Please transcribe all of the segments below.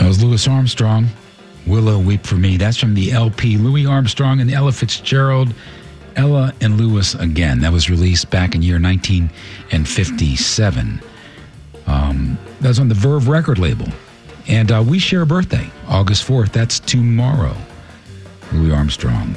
That was Louis Armstrong, Willow Weep for Me. That's from the LP Louis Armstrong and Ella Fitzgerald, Ella and Louis Again. That was released back in year 1957. That was on the Verve record label. And we share a birthday, August 4th. That's tomorrow. Louis Armstrong,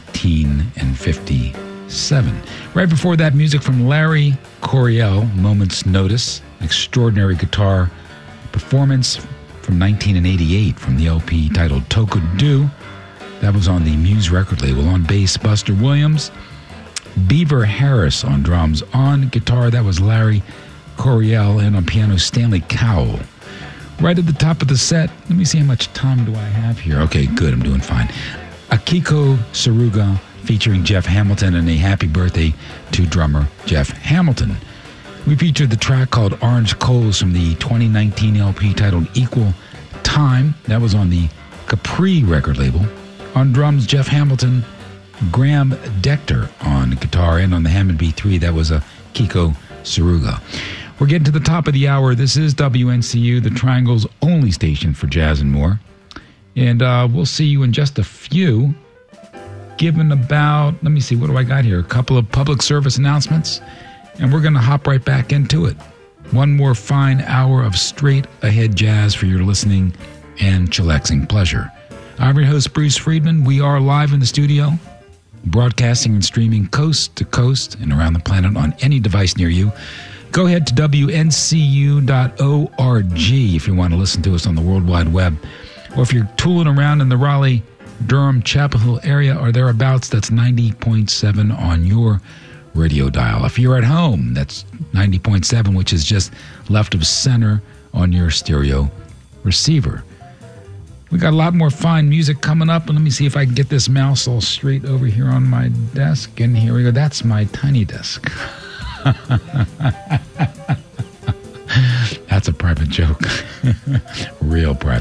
1957. Right before that, music from Larry Coryell, Moment's Notice, extraordinary guitar performance from 1988 from the LP titled Tokadu. That was on the Muse record label. On bass, Buster Williams. Beaver Harris on drums. On guitar, that was Larry Coryell. And on piano, Stanley Cowell. Right at the top of the set, let me see how much time do I have here. Okay, good, I'm doing fine. Akiko Saruga featuring Jeff Hamilton, and a happy birthday to drummer Jeff Hamilton. We featured the track called Orange Coals from the 2019 LP titled Equal Time. That was on the Capri record label. On drums, Jeff Hamilton. Graham Decter on guitar, and on the Hammond B3, that was Akiko Saruga. We're getting to the top of the hour. This is WNCU, the Triangle's only station for jazz and more. And we'll see you in just a few. Given about, let me see, what do I got here? A couple of public service announcements. And we're going to hop right back into it. One more fine hour of straight-ahead jazz for your listening and chillaxing pleasure. I'm your host, Bruce Friedman. We are live in the studio, broadcasting and streaming coast to coast and around the planet on any device near you. Go ahead to WNCU.org if you want to listen to us on the World Wide Web. Or if you're tooling around in the Raleigh, Durham, Chapel Hill area or thereabouts, that's 90.7 on your radio dial. If you're at home, that's 90.7, which is just left of center on your stereo receiver. We got a lot more fine music coming up, and let me see if I can get this mouse all straight over here on my desk. And here we go. That's my tiny desk. That's a private joke. Real private.